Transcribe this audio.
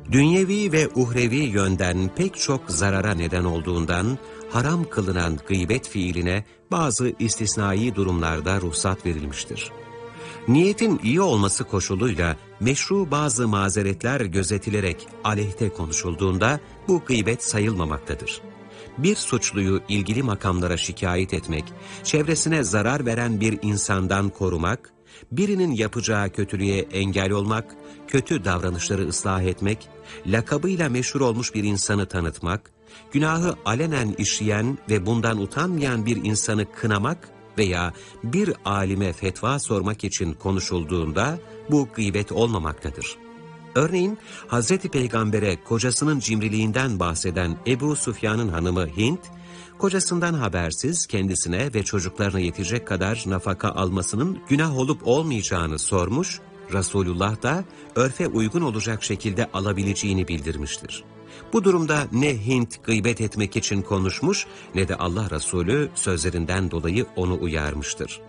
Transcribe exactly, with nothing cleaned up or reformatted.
Dünyevi ve uhrevi yönden pek çok zarara neden olduğundan haram kılınan gıybet fiiline bazı istisnai durumlarda ruhsat verilmiştir. Niyetin iyi olması koşuluyla meşru bazı mazeretler gözetilerek aleyhte konuşulduğunda bu gıybet sayılmamaktadır. Bir suçluyu ilgili makamlara şikayet etmek, çevresine zarar veren bir insandan korumak, birinin yapacağı kötülüğe engel olmak, kötü davranışları ıslah etmek, lakabıyla meşhur olmuş bir insanı tanıtmak, günahı alenen işleyen ve bundan utanmayan bir insanı kınamak veya bir alime fetva sormak için konuşulduğunda bu gıybet olmamaktadır. Örneğin Hazreti Peygamber'e kocasının cimriliğinden bahseden Ebu Süfyan'ın hanımı Hint, kocasından habersiz kendisine ve çocuklarına yetecek kadar nafaka almasının günah olup olmayacağını sormuş, Resulullah da örfe uygun olacak şekilde alabileceğini bildirmiştir. Bu durumda ne Hint gıybet etmek için konuşmuş ne de Allah Resulü sözlerinden dolayı onu uyarmıştır.